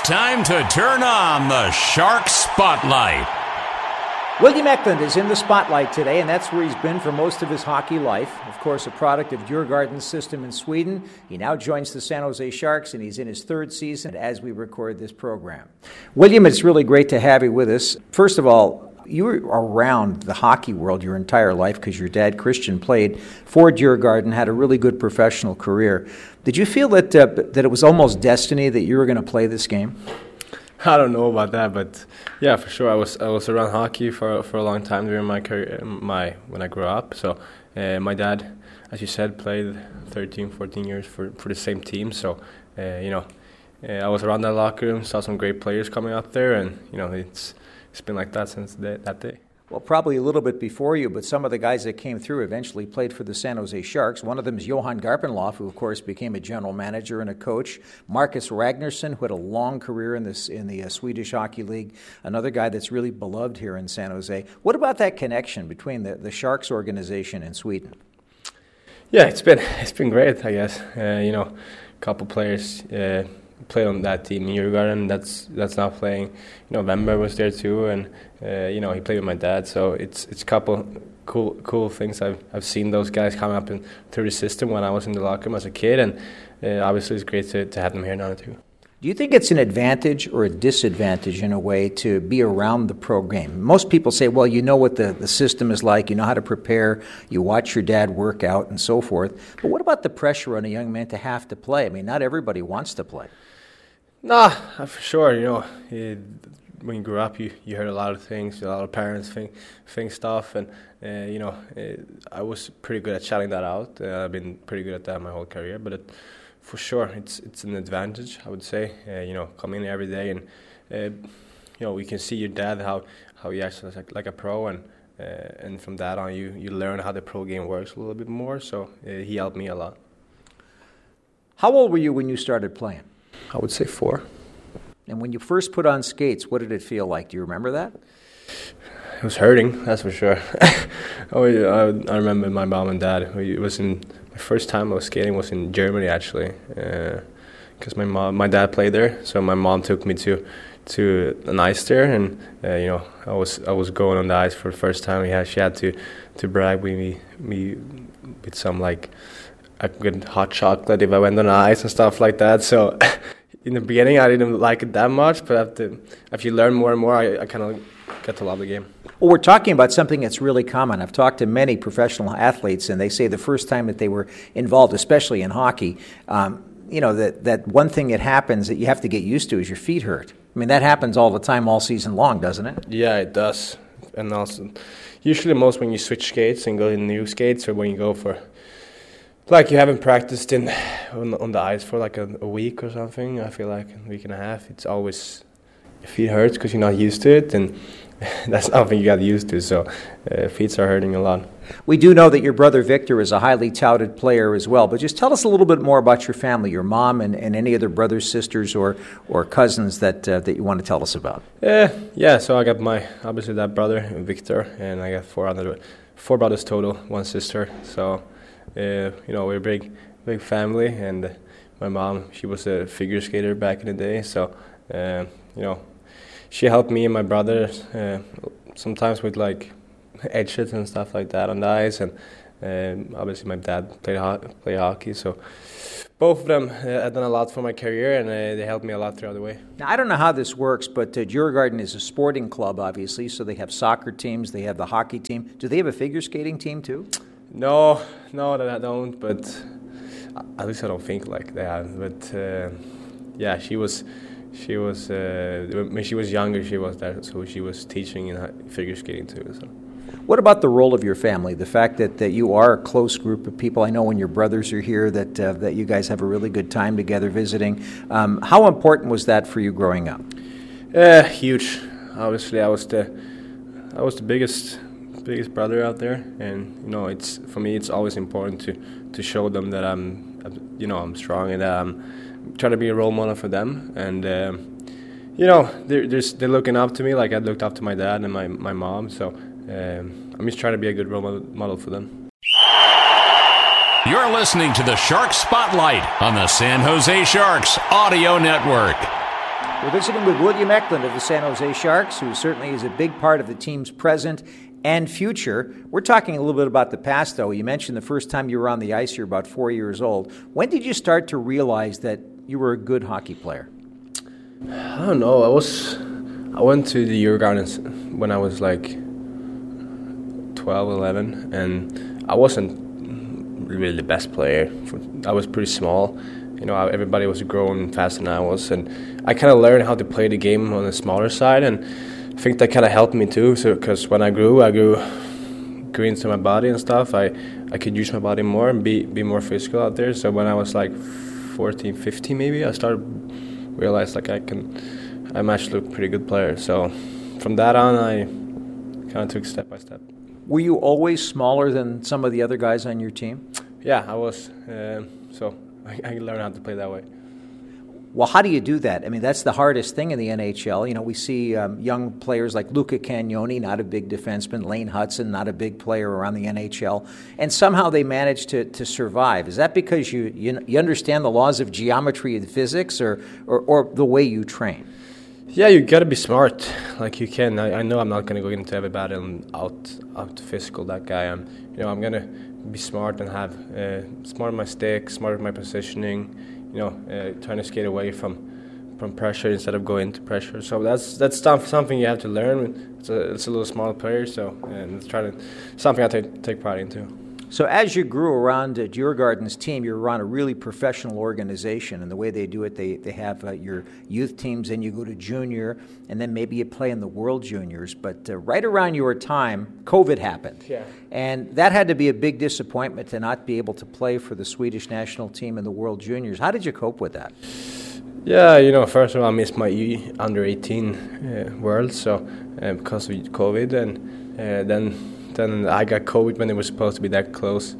time to turn on the Shark Spotlight. William Eklund is in the spotlight today, and that's where he's been for most of his hockey life. Of course, a product of Djurgården's system in Sweden. He now joins the San Jose Sharks, and he's in his third season as we record this program. William, it's really great to have you with us. First of all, you were around the hockey world your entire life because your dad, Christian, played for Djurgården, had a really good professional career. Did you feel that it was almost destiny that you were going to play this game? I don't know about that, but yeah, for sure. I was around hockey for a long time during my career, when I grew up. So my dad, as you said, played 13, 14 years for the same team. So I was around that locker room, saw some great players coming up there, and it's been like that since that day. Well, probably a little bit before you, but some of the guys that came through eventually played for the San Jose Sharks. One of them is Johan Garpenlöv, who, of course, became a general manager and a coach. Marcus Ragnarsson, who had a long career in the Swedish Hockey League. Another guy that's really beloved here in San Jose. What about that connection between the Sharks organization and Sweden? Yeah, it's been great, I guess. A couple players played on that team in Djurgården. That's now playing. November was there too, and he played with my dad. So it's a couple cool things. I've seen those guys come up through the system when I was in the locker room as a kid, and obviously it's great to have them here now too. Do you think it's an advantage or a disadvantage in a way to be around the pro game? Most people say, well, you know what the system is like, you know how to prepare, you watch your dad work out and so forth. But what about the pressure on a young man to have to play? I mean, not everybody wants to play. Nah, for sure. When you grew up, you heard a lot of things, a lot of parents think stuff, and I was pretty good at shouting that out. I've been pretty good at that my whole career, but for sure, it's an advantage, I would say. Come in every day, and we can see your dad how he acts like a pro, and from that on, you learn how the pro game works a little bit more. So he helped me a lot. How old were you when you started playing? I would say 4. And when you first put on skates, what did it feel like? Do you remember that? It was hurting, that's for sure. I remember my mom and dad. My first time I was skating was in Germany, actually, because my dad played there. So my mom took me to an ice there, and I was going on the ice for the first time. She had to brag me with some a good hot chocolate if I went on the ice and stuff like that. So in the beginning, I didn't like it that much, but after you learn more and more, I kind of get to love the game. Well, we're talking about something that's really common. I've talked to many professional athletes, and they say the first time that they were involved, especially in hockey, that one thing that happens that you have to get used to is your feet hurt. I mean, that happens all the time, all season long, doesn't it? Yeah, it does. And also, usually most when you switch skates and go in new skates, or when you go for, you haven't practiced on the ice for a week or something, I feel like a week and a half, it's always, your feet hurts because you're not used to it, and that's something you got used to, so feet are hurting a lot. We do know that your brother Victor is a highly touted player as well, but just tell us a little bit more about your family, your mom and any other brothers, sisters, or cousins that you want to tell us about. Yeah, so I got obviously that brother, Victor, and I got 4 brothers total, 1 sister, so we're a big family, and my mom, she was a figure skater back in the day, so she helped me and my brother sometimes with edges and stuff like that on the ice, and obviously my dad played hockey, so both of them have done a lot for my career, and they helped me a lot throughout the way. Now, I don't know how this works, but Djurgården is a sporting club, obviously, so they have soccer teams, they have the hockey team. Do they have a figure skating team too? No, I don't, but at least I don't think they have. But yeah, she was when she was younger, she was there, so she was teaching in figure skating too. So. What about the role of your family? The fact that you are a close group of people. I know when your brothers are here that you guys have a really good time together visiting. How important was that for you growing up? Huge. Obviously, I was the biggest brother out there, and it's for me. It's always important to show them that I'm strong and that I'm trying to be a role model for them. And they're looking up to me like I looked up to my dad and my mom. So I'm just trying to be a good role model for them. You're listening to the Shark Spotlight on the San Jose Sharks Audio Network. We're visiting with William Eklund of the San Jose Sharks, who certainly is a big part of the team's present and future. We're talking a little bit about the past, though. You mentioned the first time you were on the ice, you're about 4 years old. When did you start to realize that you were a good hockey player? I don't know. I went to the Djurgården when I was like 12, 11, and I wasn't really the best player. I was pretty small. You know, everybody was growing faster than I was, and I kind of learned how to play the game on the smaller side, and I think that kind of helped me too. So, because when I grew into my body and stuff, I could use my body more and be more physical out there. So when I was like 14, 15 maybe, I started realize like I'm actually a pretty good player. So from that on, I kind of took step by step. Were you always smaller than some of the other guys on your team? Yeah, I was. So I learned how to play that way. Well, how do you do that? I mean, that's the hardest thing in the NHL. You know, we see young players like Luca Cagnoni, not a big defenseman, Lane Hudson, not a big player around the NHL, and somehow they manage to survive. Is that because you understand the laws of geometry and physics, or the way you train? Yeah, you got to be smart. Like you can. I know I'm not going to go into every battle and out physical that guy. I'm going to be smart and have smart with my stick, smart with my positioning. Trying to skate away from pressure instead of going into pressure. So that's something you have to learn. It's a little small player, and it's something I take pride into. So as you grew around Djurgården's team, you're around a really professional organization, and the way they do it, they have your youth teams, and you go to junior, and then maybe you play in the World Juniors. But right around your time, COVID happened. Yeah. And that had to be a big disappointment to not be able to play for the Swedish national team in the World Juniors. How did you cope with that? Yeah, first of all, I missed my under-18 World, so because of COVID, and then I got COVID when it was supposed to be that close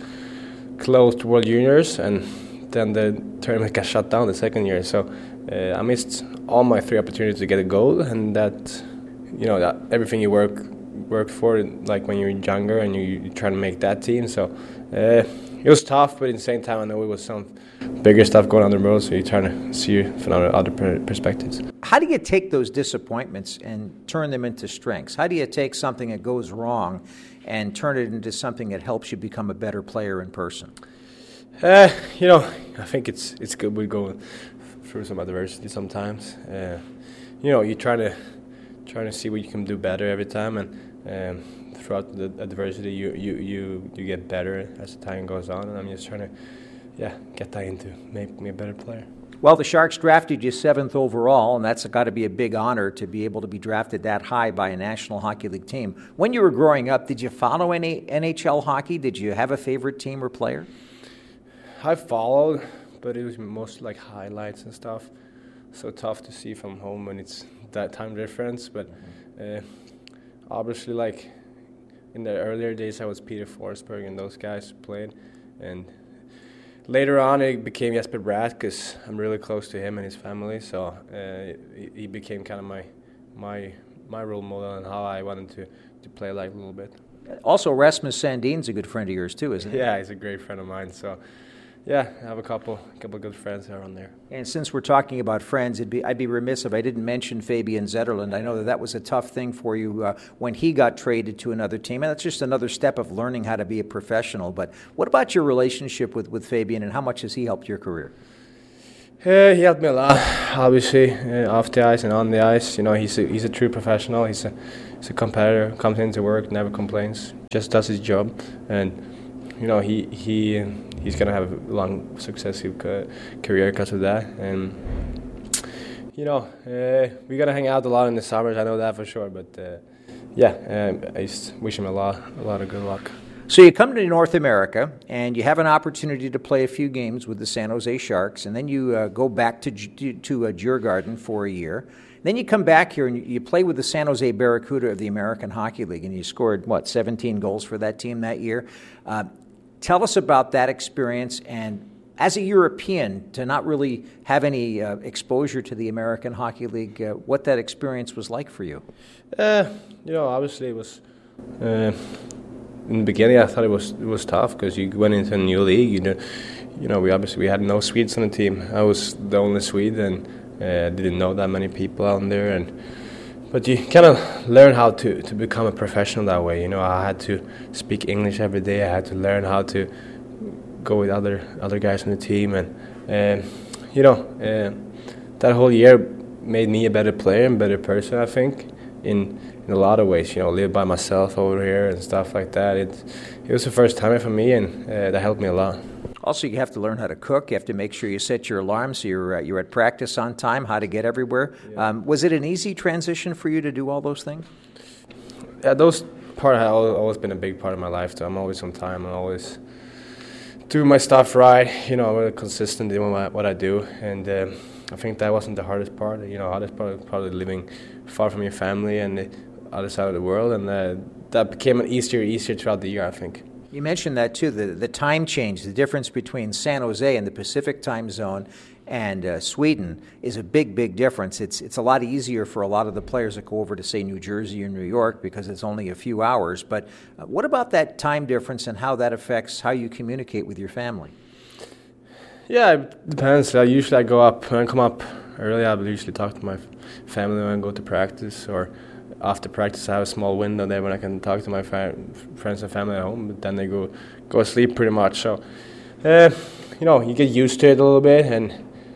to World Juniors, and then the tournament got shut down the second year. So I missed all my 3 opportunities to get a goal, and that everything you work for, like when you're younger and you try to make that team. So it was tough, but at the same time, I know it was some bigger stuff going on the road, so you're trying to see from other perspectives. How do you take those disappointments and turn them into strengths? How do you take something that goes wrong and turn it into something that helps you become a better player in person? I think it's good we go through some adversity sometimes. You try to see what you can do better every time, and throughout the adversity, you get better as the time goes on. And I'm just trying to, get that into make me a better player. Well, the Sharks drafted you 7th overall, and that's got to be a big honor to be able to be drafted that high by a National Hockey League team. When you were growing up, did you follow any NHL hockey? Did you have a favorite team or player? I followed, but it was mostly like highlights and stuff. So tough to see from home when it's that time difference. But obviously, like in the earlier days, I was Peter Forsberg and those guys played, and later on, it became Jesper Bratt because I'm really close to him and his family. So he became kind of my role model and how I wanted to play like a little bit. Also, Rasmus Sandin's a good friend of yours too, isn't he? Yeah, he's a great friend of mine. So yeah, I have a couple good friends around there. And since we're talking about friends, I'd be remiss if I didn't mention Fabian Zetterlund. I know that was a tough thing for you when he got traded to another team, and that's just another step of learning how to be a professional. But what about your relationship with Fabian, and how much has he helped your career? He helped me a lot, obviously, off the ice and on the ice. He's a true professional. He's a competitor, comes into work, never complains, just does his job, and he's going to have a long, successful career because of that. And, we're going to hang out a lot in the summers, I know that for sure. But, I just wish him a lot of good luck. So you come to North America, and you have an opportunity to play a few games with the San Jose Sharks, and then you go back to Djurgården for a year. Then you come back here, and you play with the San Jose Barracuda of the American Hockey League, and you scored, 17 goals for that team that year. Tell us about that experience, and as a European, to not really have any exposure to the American Hockey League, what that experience was like for you. Obviously it was. In the beginning, I thought it was tough because you went into a new league. We had no Swedes on the team. I was the only Swede, and Didn't know that many people out there, but you kind of learn how to become a professional that way. I had to speak English every day. I had to learn how to go with other guys on the team, and that whole year made me a better player and better person, I think, in a lot of ways. Live by myself over here and stuff like that. It was the first time for me, and that helped me a lot. Also, you have to learn how to cook. You have to make sure you set your alarms so you're at practice on time, how to get everywhere. Yeah. Was it an easy transition for you to do all those things? Yeah, those part have always been a big part of my life, too. I'm always on time. I'm always doing my stuff right. I'm really consistent in what I do. And I think that wasn't the hardest part. The hardest part was probably living far from your family and the other side of the world. And that became easier throughout the year, I think. You mentioned that too, the time change, the difference between San Jose and the Pacific time zone and Sweden is a big difference. It's a lot easier for a lot of the players that go over to, say, New Jersey or New York because it's only a few hours. But what about that time difference and how that affects how you communicate with your family? Yeah, it depends. Usually when I come up early, I will usually talk to my family when I go to practice, or after practice, I have a small window there when I can talk to my friends and family at home. But then they go sleep pretty much. So, you get used to it a little bit, and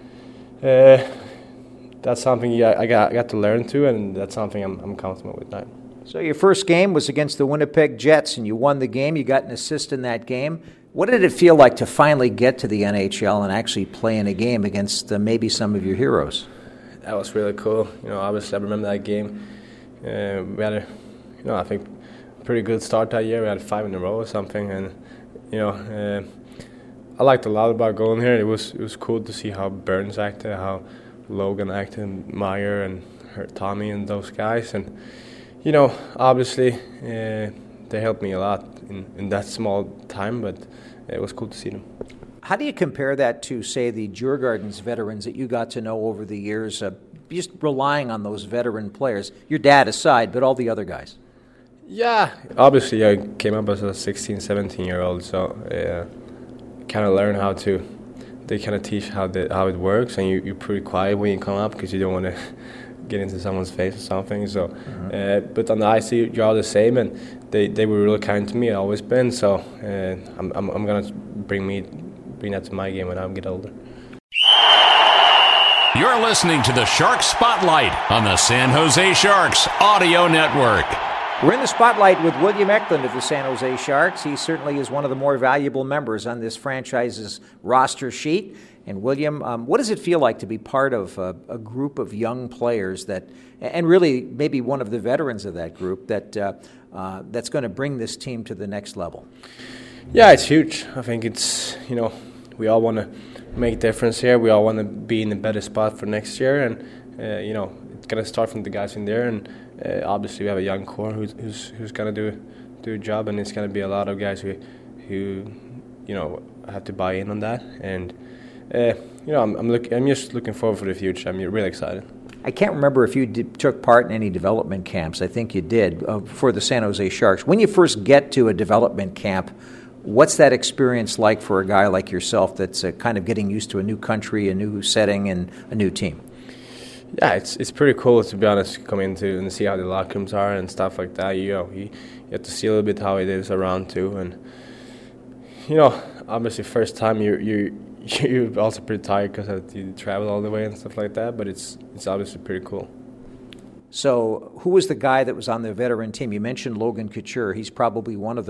that's something I got to learn to, and that's something I'm comfortable with now. So your first game was against the Winnipeg Jets, and you won the game. You got an assist in that game. What did it feel like to finally get to the NHL and actually play in a game against maybe some of your heroes? That was really cool. Obviously, I remember that game. We had I think a pretty good start that year. We had 5 in a row or something, and I liked a lot about going here. It was cool to see how Burns acted, how Logan acted, Meyer and Tommy and those guys, and obviously they helped me a lot in that small time, but it was cool to see them. How do you compare that to, say, the Djurgårdens veterans that you got to know over the years? Just relying on those veteran players, your dad aside, but all the other guys. Yeah, obviously I came up as a 16, 17-year-old, so kind of learn they kind of teach how it works, and you're pretty quiet when you come up because you don't want to get into someone's face or something. So, but on the ice you're all the same, and they were really kind to me. I've always been. So I'm gonna bring that to my game when I get older. You're listening to the Shark Spotlight on the San Jose Sharks Audio Network. We're in the spotlight with William Eklund of the San Jose Sharks. He certainly is one of the more valuable members on this franchise's roster sheet. And William, what does it feel like to be part of a group of young players and really maybe one of the veterans of that group that's going to bring this team to the next level? Yeah, it's huge. I think it's, we all want to make a difference here. We all want to be in a better spot for next year, and it's going to start from the guys in there, and obviously we have a young core who's going to do a job, and it's going to be a lot of guys who have to buy in on that, and I'm just looking forward for the future. I'm really excited. I can't remember if you took part in any development camps. I think you did for the San Jose Sharks. When you first get to a development camp, what's that experience like for a guy like yourself that's kind of getting used to a new country, a new setting, and a new team? Yeah, it's pretty cool, to be honest, come into and see how the locker rooms are and stuff like that. You have to see a little bit how it is around too, and obviously first time you're also pretty tired because you travel all the way and stuff like that. But it's obviously pretty cool. So, who was the guy that was on the veteran team? You mentioned Logan Couture. He's probably one of the